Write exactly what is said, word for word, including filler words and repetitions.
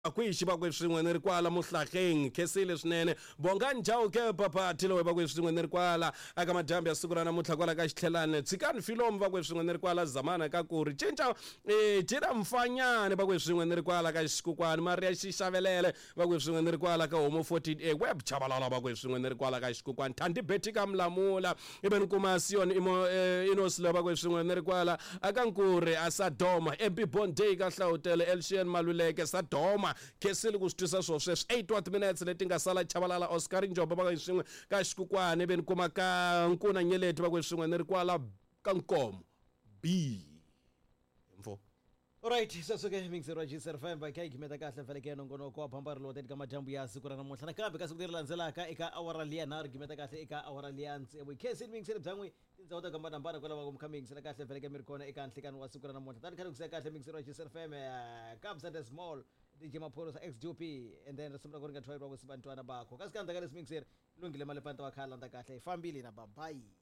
Akwishi bakweswin'we ni ri kwala muhlakeng khesile swinene bonga njhawu ke papatilo we bakweswin'we ni ri kwala aka madyambu ya siku ra namuntlha kwala ka xithelani tshikani filomu bakweswin'we ni ri kwala zamana ka ku ri cinca eh tira mfanyane bakweswin'we ni ri kwala ka xikukwani Maria Xixavelele bakweswin'we ni ri kwala ka Homo fourteen A web chabalala bakweswin'we ni ri kwala ka xikukwani Thandi Betty ka Mlamula ibe ni kuma Sion imo inosilo bakweswin'we ni ri kwala aka nkuri asadoma Happy Bonday ka Hlawutele Elshian Maluleke Sadoma khesile ku switwisa swo sweswi eight what minutes leti nga sala chabalala Oscar Njobo ba swin'we ka xikukwana ibe ni kuma ka Nkuna Nyeleti ba swin'we ni ri kwala ka Nkomo B mfo. Alright, so ke mingzero G F M ba kai kimeta kahle vele ke nongono ko phambari lo teti ka madyambu ya siku ra namuntlha nakambe ka siku leri landzelaka eka awara liya nharhu kimeta kahle eka awara liya ntsevu khesile mingzero byangwe tindzawu ta gamba nambara kwala va ku mkhaming sela kahle vele ke mi ri kona eka nhlikani wa siku ra namuntlha tani khale ku seka kahle mingzero G F M Kabza the Small D J Maphorosa X D P and then resumra ku ringa try wa ku sibantwana bakho kasikanda ka lesmingzero lungile mali panta wa khala nda kahle fambile na bye bye.